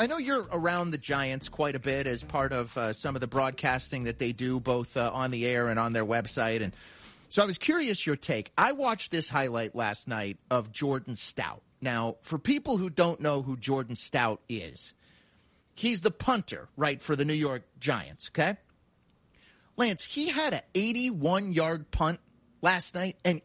I know you're around the Giants quite a bit as part of some of the broadcasting that they do, both on the air and on their website. And so I was curious your take. I watched this highlight last night of Jordan Stout. Now, for people who don't know who Jordan Stout is, he's the punter, right, for the New York Giants, okay? Lance, he had an 81-yard punt last night. An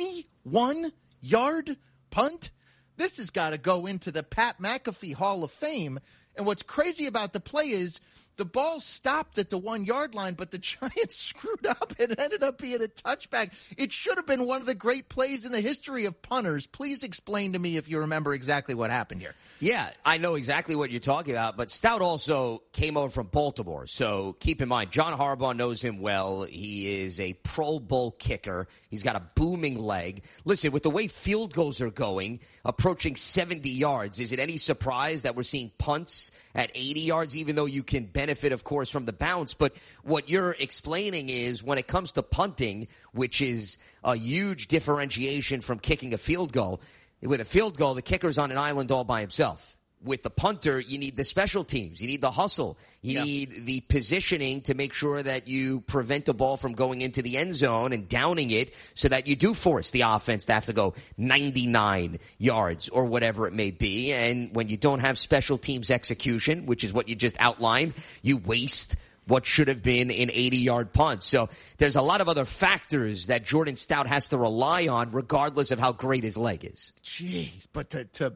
81-yard punt? This has got to go into the Pat McAfee Hall of Fame. And what's crazy about the play is the ball stopped at the 1-yard line, but the Giants screwed up and it ended up being a touchback. It should have been one of the great plays in the history of punters. Please explain to me if you remember exactly what happened here. Yeah, I know exactly what you're talking about, but Stout also came over from Baltimore. So keep in mind, John Harbaugh knows him well. He is a Pro Bowl kicker. He's got a booming leg. Listen, with the way field goals are going, approaching 70 yards, is it any surprise that we're seeing punts at 80 yards, even though you can benefit, of course, from the bounce? But what you're explaining is when it comes to punting, which is a huge differentiation from kicking a field goal, with a field goal, the kicker's on an island all by himself. With the punter, you need the special teams. You need the hustle. You need the positioning to make sure that you prevent the ball from going into the end zone and downing it so that you do force the offense to have to go 99 yards or whatever it may be. And when you don't have special teams execution, which is what you just outlined, you waste what should have been an 80-yard punt. So there's a lot of other factors that Jordan Stout has to rely on regardless of how great his leg is. Jeez, but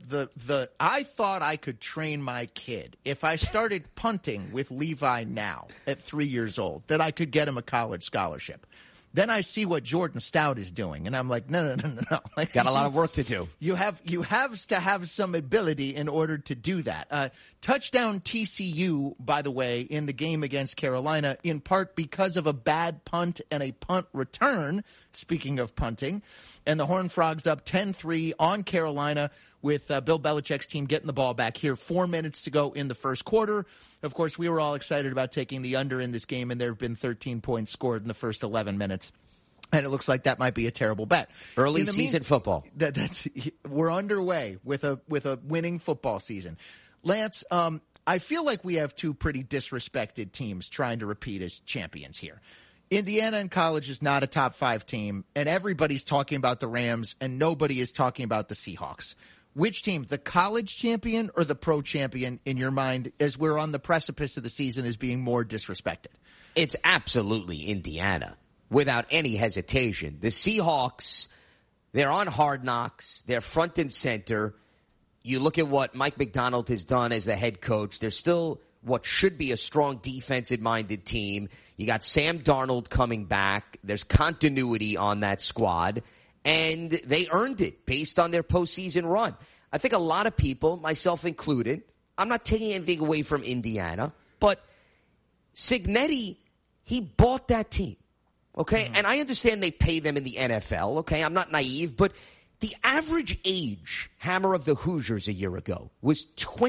I thought I could train my kid if I started punting with Levi now at 3 years old, that I could get him a college scholarship. Then I see what Jordan Stout is doing, and I'm like, no. Like, got a lot of work to do. You have to have some ability in order to do that. Touchdown TCU, by the way, in the game against Carolina, in part because of a bad punt and a punt return, speaking of punting. And the Horned Frogs up 10-3 on Carolina with Bill Belichick's team getting the ball back here. 4 minutes to go in the first quarter. Of course, we were all excited about taking the under in this game, and there have been 13 points scored in the first 11 minutes. And it looks like that might be a terrible bet. Early season football. We're underway with a winning football season. Lance, I feel like we have two pretty disrespected teams trying to repeat as champions here. Indiana in college is not a top 5 team, and everybody's talking about the Rams, and nobody is talking about the Seahawks. Which team, the college champion or the pro champion, in your mind, as we're on the precipice of the season, is being more disrespected? It's absolutely Indiana, without any hesitation. The Seahawks, they're on Hard Knocks. They're front and center. You look at what Mike Macdonald has done as the head coach. They're still what should be a strong defensive-minded team. You got Sam Darnold coming back. There's continuity on that squad. And they earned it based on their postseason run. I think a lot of people, myself included, I'm not taking anything away from Indiana, but Cignetti, he bought that team, okay? Mm-hmm. And I understand they pay them in the NFL, okay? I'm not naive, but the average age, Hammer of the Hoosiers a year ago, was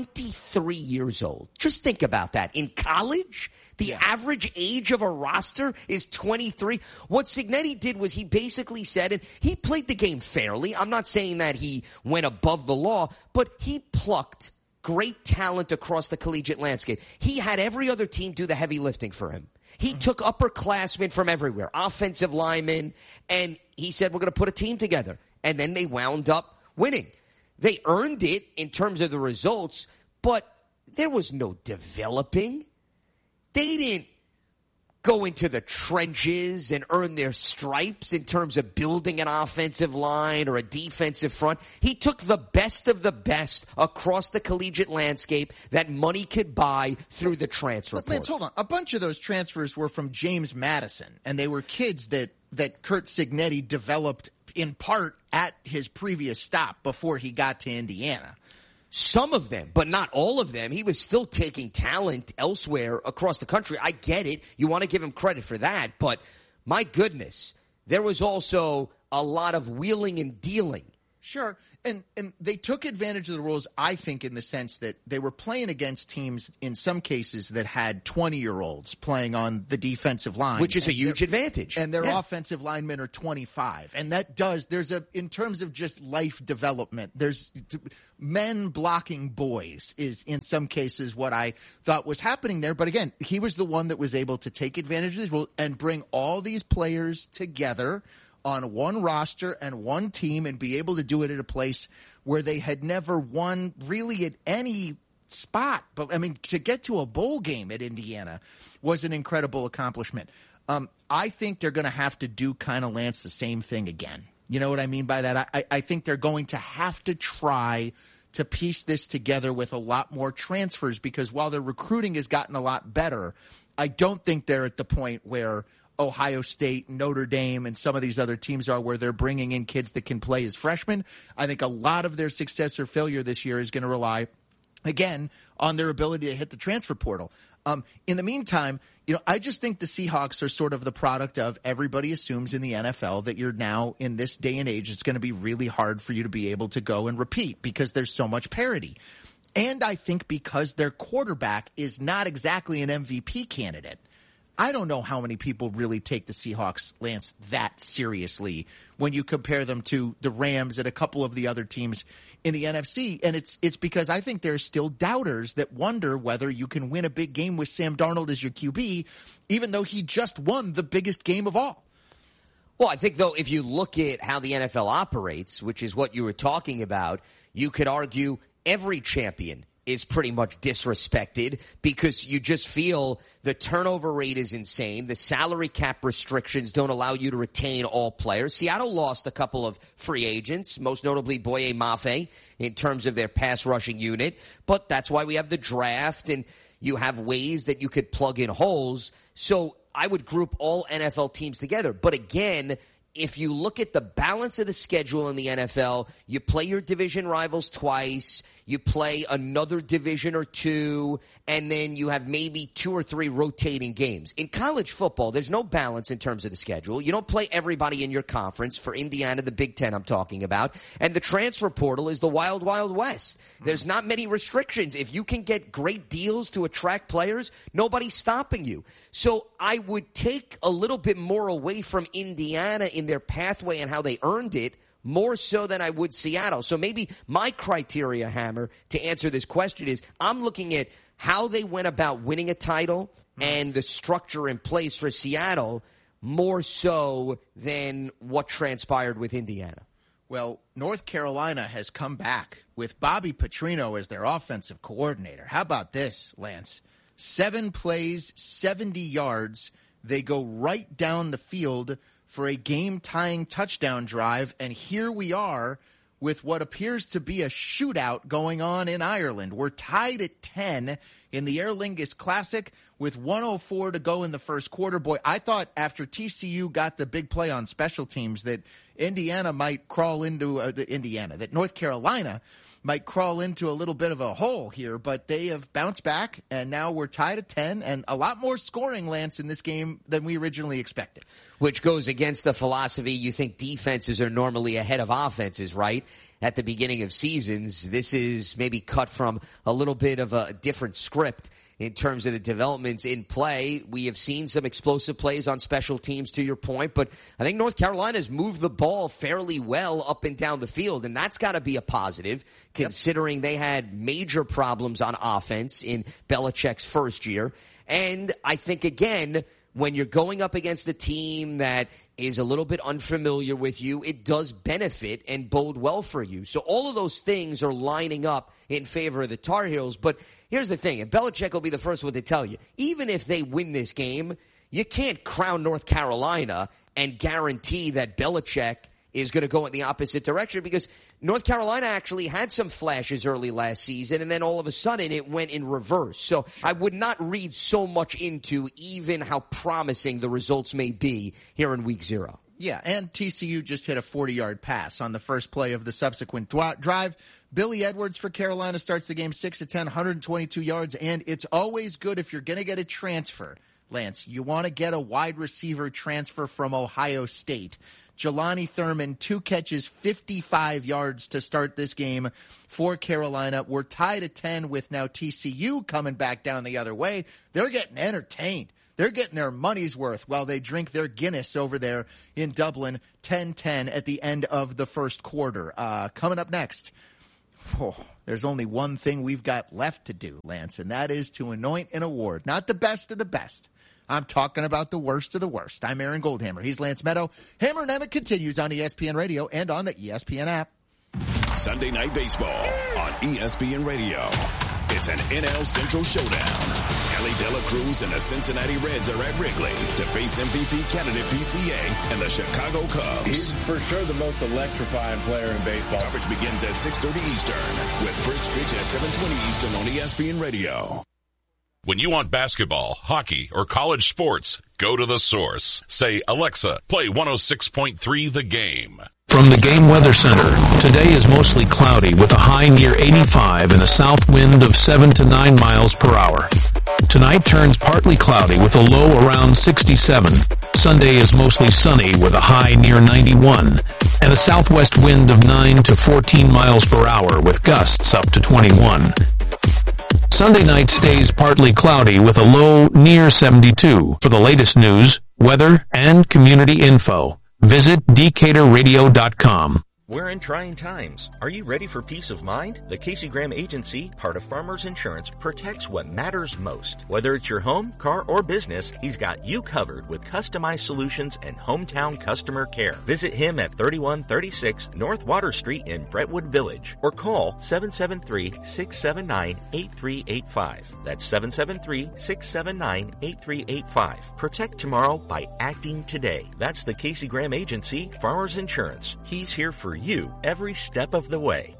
23 years old. Just think about that. In college, the average age of a roster is 23. What Cignetti did was he basically said, and he played the game fairly. I'm not saying that he went above the law, but he plucked great talent across the collegiate landscape. He had every other team do the heavy lifting for him. He took upperclassmen from everywhere, offensive linemen, and he said, we're going to put a team together. And then they wound up winning. They earned it in terms of the results, but there was no developing. They didn't go into the trenches and earn their stripes in terms of building an offensive line or a defensive front. He took the best of the best across the collegiate landscape that money could buy through the transfer portal. Lance, hold on. A bunch of those transfers were from James Madison, and they were kids that Curt Cignetti developed in part at his previous stop before he got to Indiana. Some of them, but not all of them. He was still taking talent elsewhere across the country. I get it. You want to give him credit for that. But my goodness, there was also a lot of wheeling and dealing Sure. And they took advantage of the rules, I think, in the sense that they were playing against teams in some cases that had 20-year-olds playing on the defensive line. Which is a huge advantage. And their offensive linemen are 25. And that in terms of just life development, there's men blocking boys is in some cases what I thought was happening there. But again, he was the one that was able to take advantage of these rules and bring all these players together on one roster and one team and be able to do it at a place where they had never won really at any spot. But, I mean, to get to a bowl game at Indiana was an incredible accomplishment. I think they're going to have to do kind of, Lance, the same thing again. You know what I mean by that? I think they're going to have to try to piece this together with a lot more transfers because while their recruiting has gotten a lot better, I don't think they're at the point where Ohio State, Notre Dame, and some of these other teams are where they're bringing in kids that can play as freshmen. I think a lot of their success or failure this year is going to rely, again, on their ability to hit the transfer portal. In the meantime, I just think the Seahawks are sort of the product of everybody assumes in the NFL that you're now in this day and age, it's going to be really hard for you to be able to go and repeat because there's so much parity. And I think because their quarterback is not exactly an MVP candidate. I don't know how many people really take the Seahawks, Lance, that seriously when you compare them to the Rams and a couple of the other teams in the NFC. And it's because I think there's still doubters that wonder whether you can win a big game with Sam Darnold as your QB, even though he just won the biggest game of all. Well, I think, though, if you look at how the NFL operates, which is what you were talking about, you could argue every champion is pretty much disrespected because you just feel the turnover rate is insane. The salary cap restrictions don't allow you to retain all players. Seattle lost a couple of free agents, most notably Boye Mafe in terms of their pass rushing unit. But that's why we have the draft and you have ways that you could plug in holes. So I would group all NFL teams together. But again, if you look at the balance of the schedule in the NFL, you play your division rivals twice, you play another division or two, and then you have maybe 2 or 3 rotating games. In college football, there's no balance in terms of the schedule. You don't play everybody in your conference. For Indiana, the Big Ten I'm talking about. And the transfer portal is the wild, wild west. There's not many restrictions. If you can get great deals to attract players, nobody's stopping you. So I would take a little bit more away from Indiana in their pathway and how they earned it, more so than I would Seattle. So maybe my criteria, Hammer, to answer this question is I'm looking at how they went about winning a title and the structure in place for Seattle more so than what transpired with Indiana. Well, North Carolina has come back with Bobby Petrino as their offensive coordinator. How about this, Lance? 7 plays, 70 yards. They go right down the field for a game-tying touchdown drive, and here we are with what appears to be a shootout going on in Ireland. We're tied at 10 in the Aer Lingus Classic with 1:04 to go in the first quarter. Boy, I thought after TCU got the big play on special teams that Indiana might crawl into that North Carolina might crawl into a little bit of a hole here, but they have bounced back, and now we're tied at 10, and a lot more scoring, Lance, in this game than we originally expected. Which goes against the philosophy you think defenses are normally ahead of offenses, right? At the beginning of seasons, this is maybe cut from a little bit of a different script in terms of the developments in play. We have seen some explosive plays on special teams, to your point, but I think North Carolina's moved the ball fairly well up and down the field, and that's got to be a positive, considering they had major problems on offense in Belichick's first year. And I think, again, when you're going up against a team that is a little bit unfamiliar with you, it does benefit and bode well for you. So all of those things are lining up in favor of the Tar Heels. But here's the thing, and Belichick will be the first one to tell you, even if they win this game, you can't crown North Carolina and guarantee that Belichick is going to go in the opposite direction, because North Carolina actually had some flashes early last season, and then all of a sudden it went in reverse. So I would not read so much into even how promising the results may be here in week 0. Yeah, and TCU just hit a 40-yard pass on the first play of the subsequent drive. Billy Edwards for Carolina starts the game 6 of 10, 122 yards, and it's always good if you're going to get a transfer, Lance. You want to get a wide receiver transfer from Ohio State. Jelani Thurman, 2 catches, 55 yards to start this game for Carolina. We're tied at 10 with now TCU coming back down the other way. They're getting entertained. They're getting their money's worth while they drink their Guinness over there in Dublin. 10-10 at the end of the first quarter. Coming up next, there's only one thing we've got left to do, Lance, and that is to anoint an award. Not the best of the best. I'm talking about the worst of the worst. I'm Aaron Goldhammer. He's Lance Meadow. Hammer and Emmett continues on ESPN Radio and on the ESPN app. Sunday Night Baseball on ESPN Radio. It's an NL Central showdown. Ellie De La Cruz and the Cincinnati Reds are at Wrigley to face MVP candidate PCA and the Chicago Cubs. He's for sure the most electrifying player in baseball. Coverage begins at 6:30 Eastern with first pitch at 7:20 Eastern on ESPN Radio. When you want basketball, hockey, or college sports, go to the source. Say, Alexa, play 106.3 The Game. From the Game Weather Center, today is mostly cloudy with a high near 85 and a south wind of 7 to 9 miles per hour. Tonight turns partly cloudy with a low around 67. Sunday is mostly sunny with a high near 91 and a southwest wind of 9 to 14 miles per hour with gusts up to 21. Sunday night stays partly cloudy with a low near 72. For the latest news, weather, and community info, visit DecaturRadio.com. We're in trying times. Are you ready for peace of mind? The Casey Graham Agency, part of Farmers Insurance, protects what matters most. Whether it's your home, car, or business, he's got you covered with customized solutions and hometown customer care. Visit him at 3136 North Water Street in Brentwood Village or call 773-679-8385. That's 773-679-8385. Protect tomorrow by acting today. That's the Casey Graham Agency, Farmers Insurance. He's here for you every step of the way.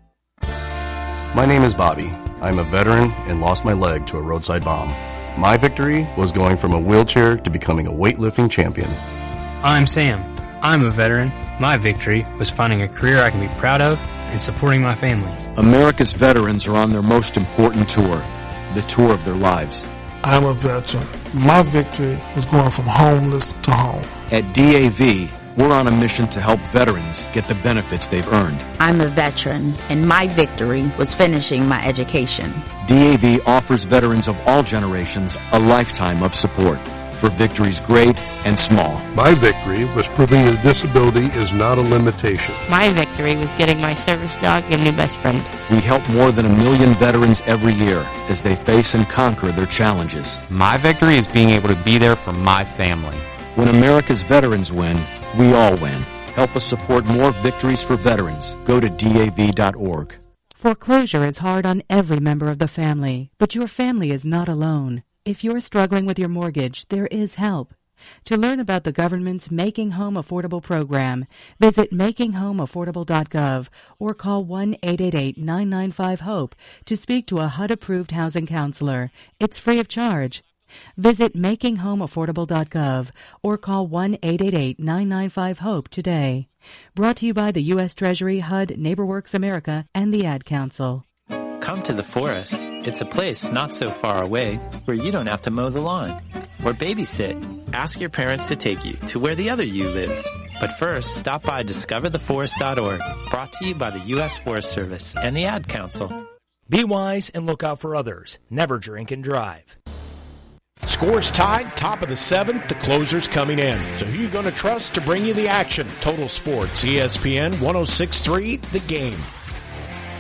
My name is Bobby. I'm a veteran and lost my leg to a roadside bomb. My victory was going from a wheelchair to becoming a weightlifting champion. I'm Sam. I'm a veteran. My victory was finding a career I can be proud of and supporting my family. America's veterans are on their most important tour, the tour of their lives. I'm a veteran. My victory was going from homeless to home. At DAV, we're on a mission to help veterans get the benefits they've earned. I'm a veteran, and my victory was finishing my education. DAV offers veterans of all generations a lifetime of support for victories great and small. My victory was proving that disability is not a limitation. My victory was getting my service dog a new best friend. We help more than 1 million veterans every year as they face and conquer their challenges. My victory is being able to be there for my family. When America's veterans win, we all win. Help us support more victories for veterans. Go to DAV.org. Foreclosure is hard on every member of the family, but your family is not alone. If you're struggling with your mortgage, there is help. To learn about the government's Making Home Affordable program, visit makinghomeaffordable.gov or call 1-888-995-HOPE to speak to a HUD-approved housing counselor. It's free of charge. Visit makinghomeaffordable.gov or call 1-888-995-HOPE today. Brought to you by the U.S. Treasury, HUD, NeighborWorks America, and the Ad Council. Come to the forest. It's a place not so far away where you don't have to mow the lawn or babysit. Ask your parents to take you to where the other you lives. But first, stop by discovertheforest.org. Brought to you by the U.S. Forest Service and the Ad Council. Be wise and look out for others. Never drink and drive. Scores tied, top of the 7th, the closer's coming in. So who are you going to trust to bring you the action? Total Sports, ESPN 106.3, The Game.